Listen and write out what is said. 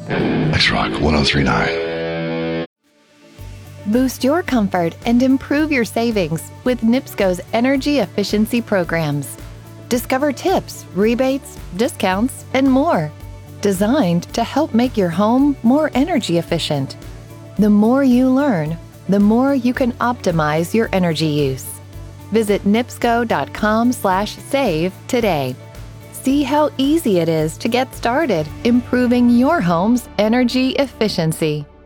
X-Rock 1039. Boost your comfort and improve your savings with NIPSCO's energy efficiency programs. Discover tips, rebates, discounts, and more, designed to help make your home more energy efficient. The more you learn, the more you can optimize your energy use. Visit nipsco.com/save today. See how easy it is to get started improving your home's energy efficiency.